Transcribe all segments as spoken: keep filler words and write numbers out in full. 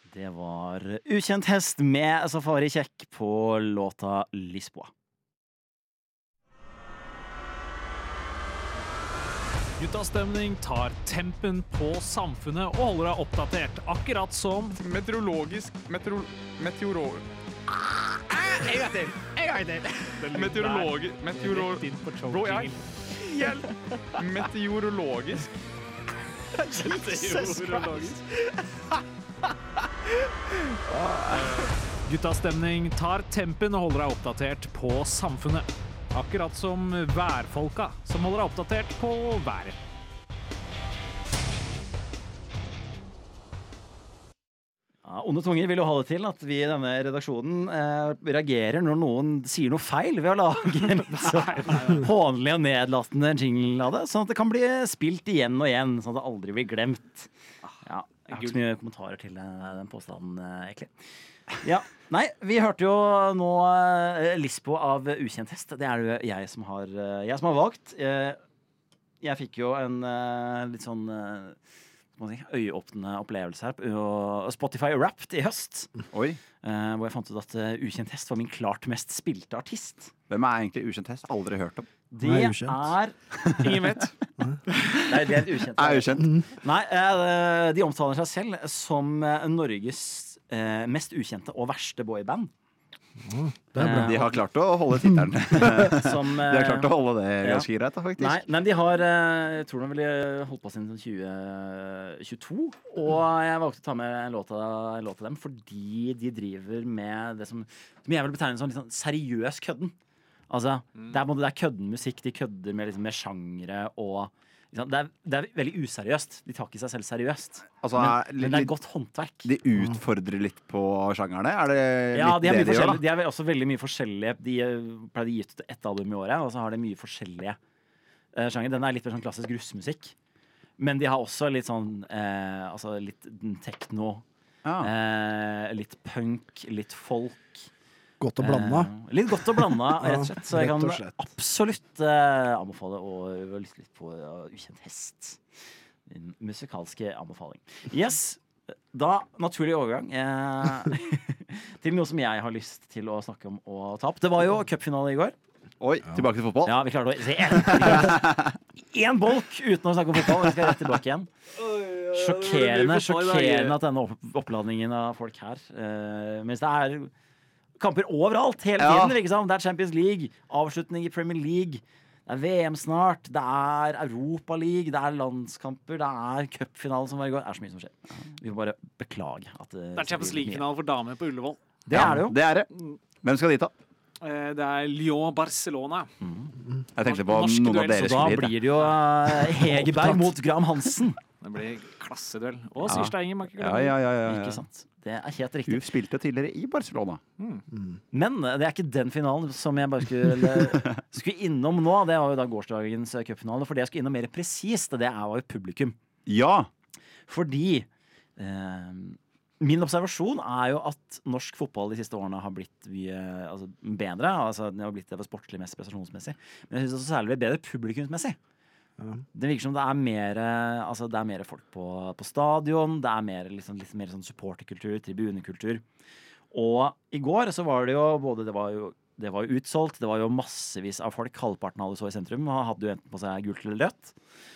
Det var Ukjent hest med Safari Kjekk på låta Lisboa. Guttastemning tar tempen på samfunnet og holder deg oppdatert, akkurat som Meteorologisk Meteor... Meteoro... En gang til! En gang til! Meteorologi... Meteoro... Rett inn på Bro, jeg choking. Hjelp! Meteorologisk Meteorologisk. Guttastemning tar tempen og holder deg oppdatert på samfunnet. Akkurat som værfolka, som holder deg oppdatert på været. Ja, onde tunger vil jo ha det til at vi i denne redaksjonen eh, reagerer når noen sier noe feil ved å lage en litt så hånlig og nedlatende jingle av det, sånn at det kan bli spilt igjen og igjen, sånn at det aldri blir glemt. Ja, jeg har ikke så mye kommentarer til eh, den påstanden, eh, egentlig. Ja, nei, vi hørte jo nå eh, Lisbo av Ukjent hest. Det er jo jeg som har, eh, jeg som har valgt. Eh, jeg fikk jo en eh, litt sånn... Eh, øyeåpne opplevelse her på Spotify Wrapped i høst. Oi. Uh, hvor jeg fant ut at uh, Ukjent hest var min klart mest spilte artist. Hvem er egentlig Ukjent hest? Aldri hørt om. Det Nei, er Ingen vet. Nei, det er et ukjent. Er ukjent. Nei, uh, de omtaler seg selv som uh, Norges uh, mest ukjente og verste boyband. Det er bra. De har klart å holde tittelen. Som, uh, De har klart å holde det ja. ganske greit, da, faktisk. Nei, nei, de har uh, jeg tror de ville holdt på siden tjue tjueto. Og jeg valgte å ta med en låt av, en låt av dem fordi de driver med det som, som jeg vil betegne som litt sånn seriøs kødden. Altså, mm. det, er, det er kødden musikk. De kødder med, liksom, med sjangre og liksom, det, er, det er veldig useriøst. De tar ikke seg selv seriøst. Altså, men, men det er godt håndverk. De utfordrer litt på sjangerne? Er det litt ja, de er, det mye de gjør, da? de er også veldig mye forskjellige. De pleier å gi ut ett album i året, og så har de mye forskjellige uh, sjanger. Den er litt mer sånn klassisk russmusikk. Men de har også litt sånn uh, altså litt tekno, Ja. uh, litt punk, litt folk. Godt å blande. Uh, litt godt å blande, rett og slett. Så jeg rett kan og slett. absolutt uh, anbefale å lytte litt på uh, Ukjent hest. Min musikalske anbefaling. Yes, da naturlig overgang eh, til noe som jeg har lyst til å snakke om og ta opp. Det var jo cupfinale i går. Oi, tilbake til fotball? Ja, vi klarte å se én én bolk uten å snakke om fotball. Vi skal rett tilbake igjen. Sjokkerende, sjokkerende at denne opp oppladningen av folk her eh, mens det er kamper overalt hele tiden, ja. Ikke sant? Det er Champions League, avslutning i Premier League, det er V M snart, det er Europa League, det er landskamper, det er cupfinale som var i går. Det er så mye som skjer. Vi må bare beklage at det, Det er Champions League-finale for damer på Ullevål. Det Ja, er det jo. Det er det. Hvem skal dit da? Eh, Det er Lyon-Barcelona. Jeg tenkte på Norske noen av duell, dere Så da skulle dit. blir det jo eh, Hegerberg mot Graham Hansen. Det blir klasseduell. Og Ja. Syrsteinger, må ikke Ja, glemme. ja, ja, ja, Ikke ja. sant? Det er helt Du riktig. spilte jo tidligere i Barcelona. Men eh, det er ikke den finalen som jeg bare skulle, skulle innom nå. Det var jo da gårsdagens eh, cupfinale. For det jeg skulle innom mer presist, det er jo publikum. Ja! Fordi eh, min observasjon er jo at norsk fotball de siste årene har blitt mye altså, bedre. Altså, det har blitt det for sportlig mest, prestasjonsmessig. Men jeg synes også særlig det er bedre publikumsmessig. Ja. Det virker som det er mer, altså, det er mer folk på, på stadion. Det er mer, liksom, litt mer sånn supporterkultur, tribunekultur. Og i går så var det jo både det var jo, det var jo utsolgt, det var jo massevis av folk. Halvparten av alle så i sentrum og hadde jo enten på seg gult eller rødt.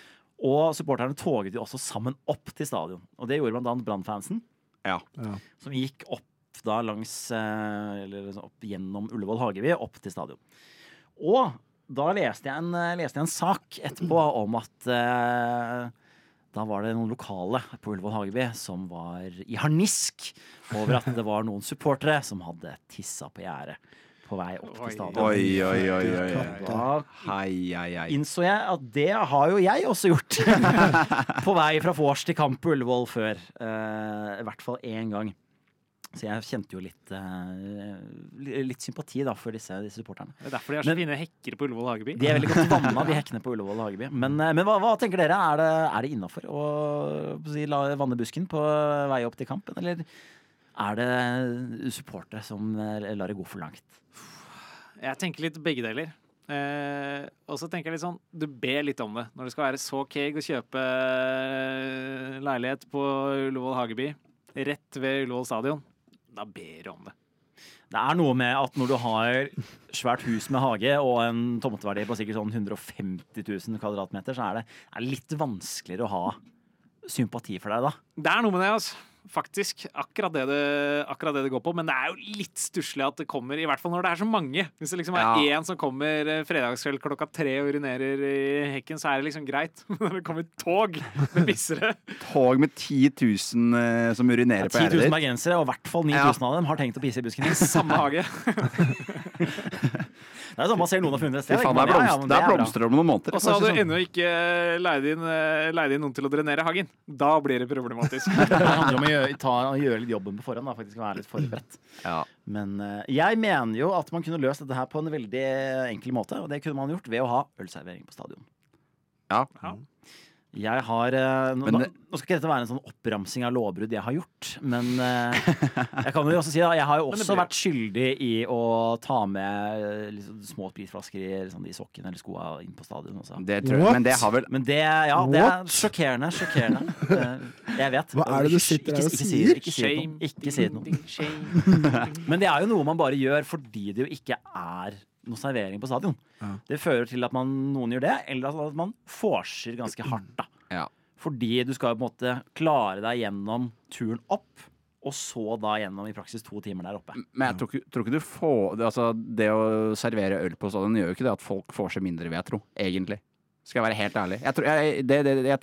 Og supporterne toget jo også sammen opp til stadion. Og det gjorde blant annet Brannfansen. Ja. Ja. Som gikk opp da langs eh, eller liksom opp gjennom Ullevål Hageby opp til stadion. Og da leste jeg en, leste jeg en sak etterpå om at eh, da var det noen lokale på Ullevål Hageby som var i harnisk over at det var noen supportere som hadde tissa på gjerdet på vei opp til stadion. Oi, oi, oi, oi, oi. Da Hei, hei, hei. innså jeg at det har jo jeg også gjort på vei fra vors til kamp på Ullevål før. Eh, I hvert fall én gang. Så jeg kjente jo litt, eh, litt sympati da for disse, disse supporterne. Det er derfor de har så Men- fine hekker på Ullevål Hageby. De er veldig godt vanna, de hekkene på Ullevål Hageby. Men, eh, men hva, hva tenker dere? Er det, er det innenfor å si, la vanne busken på vei opp til kampen? Eller er det supportere som eh, lar det gå for langt? Jeg tenker litt begge deler. Eh, og så tenker jeg litt sånn, du ber litt om det. Når det skal være så keeg å kjøpe leilighet på Ullevål Hageby, rett ved Ullevål stadion, da ber du om det. Det er noe med at når du har svært hus med hage og en tomteverdi på sikkert sånn hundre og femti tusen kvadratmeter, så er det er litt vanskeligere å ha sympati for deg da. Det er noe med det, altså. Faktisk. Akkurat det det, akkurat det det går på. Men det er jo litt stusslig at det kommer, i hvert fall når det er så mange. Hvis det liksom er Ja. én som kommer fredagskveld klokka tre og urinerer i hekken, så er det liksom greit. Men når det kommer tog med pissere Tog med ti tusen eh, som urinerer på ti tusen gjerdet. bergensere, og i hvert fall ni tusen av dem har tenkt å pisse i busken din. samme hage. Det er sånn man ser noen og funnet Fy sted. faen, det er blomst- det er blomster om noen måneder. Og så har for å du si det sånn. ennå ikke leid inn, eh, leid inn noen til å drenere hagen. Da blir det problematisk. Det handler om å gjøre, ta, å gjøre litt jobben på forhånd, da, faktisk være litt forberedt. Ja. Men eh, jeg mener jo at man kunne løst dette her på en veldig enkel måte, og det kunne man gjort ved å ha ølservering på stadion. Ja. Ja. Jeg har eh, nå, Men det- nå skal ikke dette være en sånn oppramsing av lovbrudd jeg har gjort, men eh, jeg kan jo også si da, jeg har jo Men det også blir- vært skyldig i å ta med eh, liksom, små spritflasker i, liksom, i sokken eller skoa inn på stadion også. Det tror jeg. What? Men det har vel Men det, ja, det er What? sjokkerende, sjokkerende. Eh, Jeg vet. Hva er det du sitter her og Ikke- ikke si sier? det, Ikke si det Shame. noe. Ikke si det noe. Ding, ding, shame. Men det er jo noe man bare gjør fordi det jo ikke er noe servering på stadion. Ja. Det fører til at man, noen gjør det, eller at man vorser ganske hardt. da. Ja. Fordi du skal jo på en måte klare deg gjennom turen opp, og så da gjennom i praksis to timer der oppe. Men jeg tror ikke, tror ikke du får det, altså, det å servere øl på stadion gjør jo ikke det at folk får seg mindre, vil jeg tro. Egentlig. Skal jeg være helt ærlig. Jeg tror, jeg, det, det, jeg